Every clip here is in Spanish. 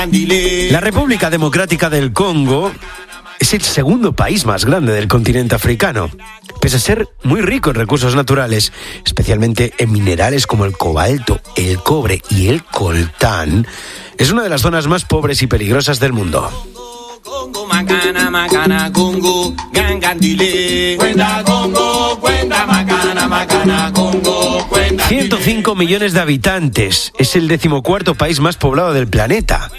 La República Democrática del Congo es el segundo país más grande del continente africano. Pese a ser muy rico en recursos naturales, especialmente en minerales como el cobalto, el cobre y el coltán, es una de las zonas más pobres y peligrosas del mundo. 105 millones de habitantes. Es el 14º país más poblado del planeta.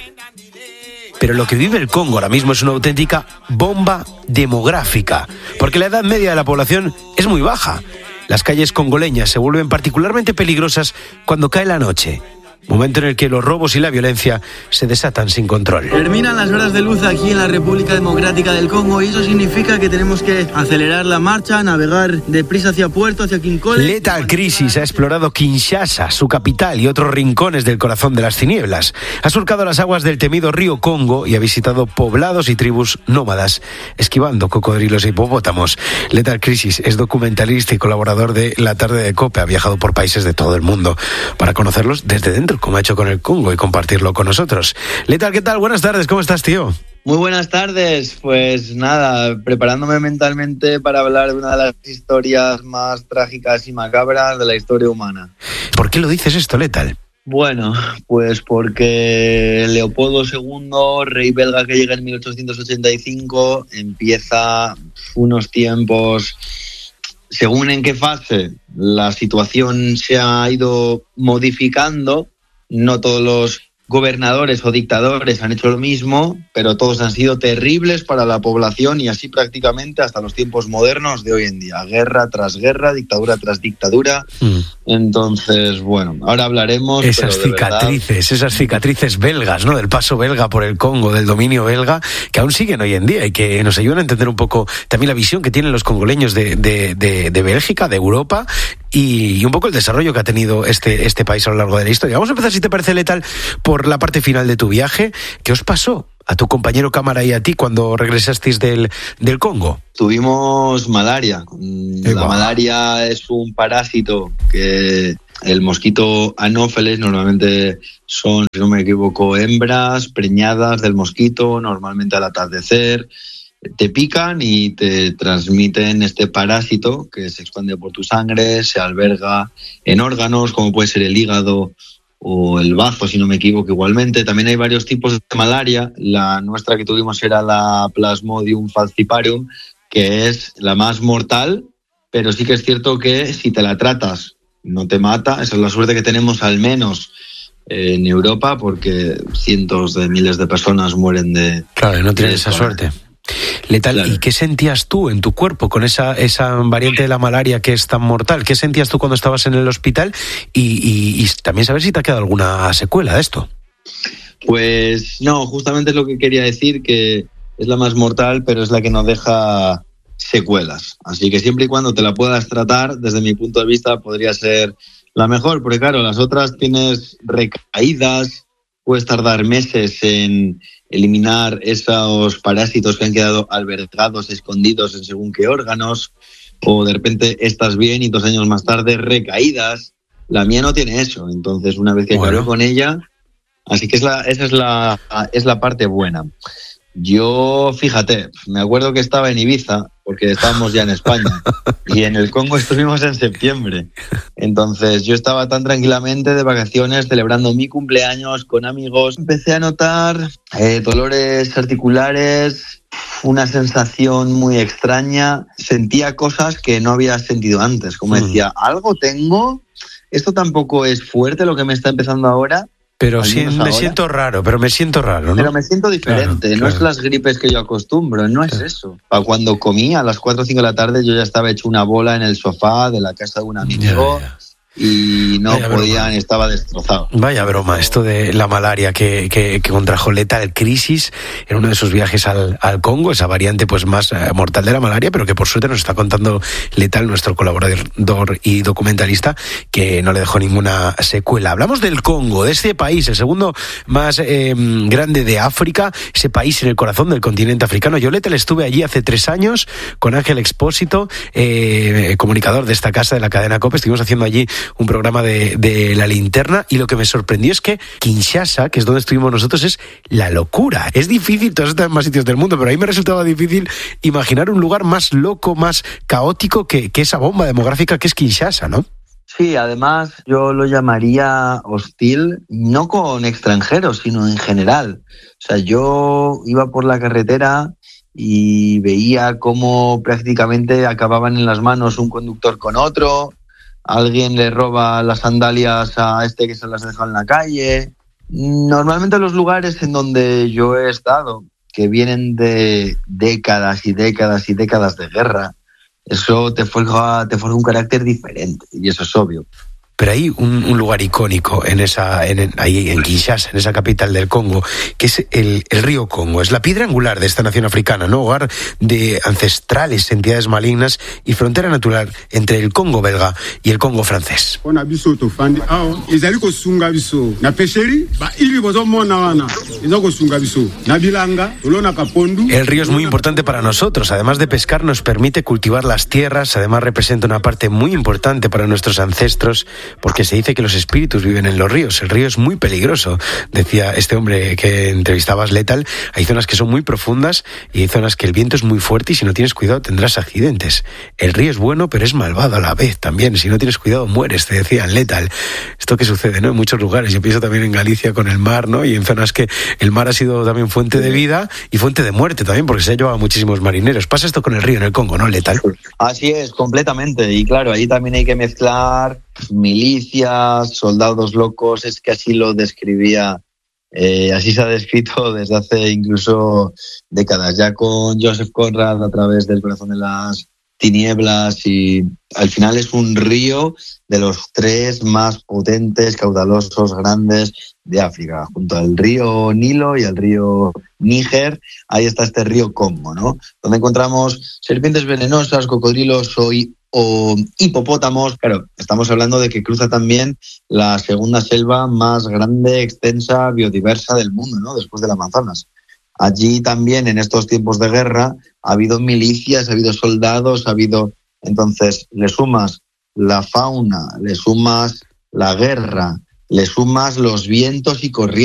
Pero lo que vive el Congo ahora mismo es una auténtica bomba demográfica, porque la edad media de la población es muy baja. Las calles congoleñas se vuelven particularmente peligrosas cuando cae la noche, momento en el que los robos y la violencia se desatan sin control. Terminan las horas de luz aquí en la República Democrática del Congo y eso significa que tenemos que acelerar la marcha, navegar deprisa hacia Puerto, hacia Kinkole. Lethal Crisis ha explorado Kinshasa, su capital, y otros rincones del corazón de las tinieblas. Ha surcado las aguas del temido río Congo y ha visitado poblados y tribus nómadas, esquivando cocodrilos y hipopótamos. Lethal Crisis es documentalista y colaborador de La Tarde de COPE. Ha viajado por países de todo el mundo para conocerlos desde dentro, como ha hecho con el Congo, y compartirlo con nosotros. Lethal, ¿qué tal? Buenas tardes, ¿cómo estás, tío? Muy buenas tardes, pues nada, preparándome mentalmente para hablar de una de las historias más trágicas y macabras de la historia humana. ¿Por qué lo dices esto, Lethal? Bueno, pues porque Leopoldo II, rey belga que llega en 1885, empieza unos tiempos. Según en qué fase la situación se ha ido modificando, no todos los gobernadores o dictadores han hecho lo mismo, pero todos han sido terribles para la población y así prácticamente hasta los tiempos modernos de hoy en día. Guerra tras guerra, dictadura tras dictadura. Entonces, bueno, ahora hablaremos. Esas cicatrices belgas, ¿no? Del paso belga por el Congo, del dominio belga, que aún siguen hoy en día y que nos ayudan a entender un poco también la visión que tienen los congoleños de Bélgica, de Europa, y un poco el desarrollo que ha tenido este país a lo largo de la historia. Vamos a empezar, si te parece, Lethal, por la parte final de tu viaje. ¿Qué os pasó a tu compañero cámara y a ti cuando regresasteis del Congo? Tuvimos malaria. La malaria es un parásito que el mosquito Anopheles normalmente son, si no me equivoco, hembras preñadas del mosquito, normalmente al atardecer. Te pican y te transmiten este parásito que se expande por tu sangre, se alberga en órganos como puede ser el hígado o el bazo, si no me equivoco, igualmente. También hay varios tipos de malaria. La nuestra que tuvimos era la Plasmodium falciparum, que es la más mortal, pero sí que es cierto que si te la tratas no te mata. Esa es la suerte que tenemos, al menos en Europa, porque cientos de miles de personas mueren de... Claro, no tienes esa suerte. Lethal, claro. ¿Y qué sentías tú en tu cuerpo con esa variante de la malaria que es tan mortal? ¿Qué sentías tú cuando estabas en el hospital? Y también saber si te ha quedado alguna secuela de esto. Pues no, justamente es lo que quería decir, que es la más mortal, pero es la que no deja secuelas. Así que siempre y cuando te la puedas tratar, desde mi punto de vista, podría ser la mejor, porque claro, las otras tienes recaídas, puedes tardar meses en eliminar esos parásitos que han quedado albergados, escondidos en según qué órganos, o de repente estás bien y 2 años más tarde recaídas. La mía no tiene eso, entonces una vez que acabé con ella, así que esa es la parte buena. Yo, fíjate, me acuerdo que estaba en Ibiza, porque estábamos ya en España, y en el Congo estuvimos en septiembre. Entonces yo estaba tan tranquilamente de vacaciones, celebrando mi cumpleaños con amigos. Empecé a notar dolores articulares, una sensación muy extraña. Sentía cosas que no había sentido antes, como decía, algo tengo, esto tampoco es fuerte lo que me está empezando ahora. Pero sí, me siento raro, ¿no? Pero me siento diferente, claro. No es las gripes que yo acostumbro, no es eso. Cuando comí a las 4 o 5 de la tarde yo ya estaba hecho una bola en el sofá de la casa de un amigo. Y no podían, estaba destrozado. Vaya broma, esto de la malaria que contrajo Lethal Crisis en uno de sus viajes al Congo, esa variante pues más mortal de la malaria, pero que por suerte nos está contando Lethal, nuestro colaborador y documentalista, que no le dejó ninguna secuela. Hablamos del Congo, de este país, el segundo más grande de África, ese país en el corazón del continente africano. Yo, Lethal, estuve allí hace 3 años con Ángel Expósito, comunicador de esta casa de la cadena COPE. Estuvimos haciendo allí un programa de La Linterna, y lo que me sorprendió es que Kinshasa, que es donde estuvimos nosotros, es la locura. Es difícil, todos están en más sitios del mundo, pero a mí me resultaba difícil imaginar un lugar más loco, más caótico que esa bomba demográfica que es Kinshasa, ¿no? Sí, además yo lo llamaría hostil, no con extranjeros, sino en general. O sea, yo iba por la carretera y veía cómo prácticamente acababan en las manos un conductor con otro, alguien le roba las sandalias a este que se las deja en la calle. Normalmente los lugares en donde yo he estado, que vienen de décadas y décadas y décadas de guerra, eso te forja un carácter diferente, y eso es obvio. Pero hay un lugar icónico ahí en Kinshasa, en esa capital del Congo, que es el río Congo. Es la piedra angular de esta nación africana, ¿no? Hogar de ancestrales entidades malignas y frontera natural entre el Congo belga y el Congo francés. El río es muy importante para nosotros. Además de pescar, nos permite cultivar las tierras. Además, representa una parte muy importante para nuestros ancestros, porque se dice que los espíritus viven en los ríos. El río es muy peligroso, decía este hombre que entrevistabas, Lethal. Hay zonas que son muy profundas y hay zonas que el viento es muy fuerte y si no tienes cuidado tendrás accidentes. El río es bueno, pero es malvado a la vez también. Si no tienes cuidado mueres, te decían, Lethal. Esto que sucede, ¿no?, en muchos lugares. Yo pienso también en Galicia con el mar, ¿no?, y en zonas que el mar ha sido también fuente de vida y fuente de muerte también, porque se ha llevado a muchísimos marineros. Pasa esto con el río en el Congo, ¿no, Lethal? Así es, completamente. Y claro, ahí también hay que mezclar milicias, soldados locos. Es que así lo describía, así se ha descrito desde hace incluso décadas, ya con Joseph Conrad a través del Corazón de las Tinieblas, y al final es un río de los 3 más potentes, caudalosos, grandes de África, junto al río Nilo y al río Níger. Ahí está este río Congo, ¿no?, donde encontramos serpientes venenosas, cocodrilos o hipopótamos. Claro, estamos hablando de que cruza también la segunda selva más grande, extensa, biodiversa del mundo, ¿no?, después del Amazonas. Allí también, en estos tiempos de guerra, ha habido milicias, ha habido soldados, entonces le sumas la fauna, le sumas la guerra, le sumas los vientos y corrientes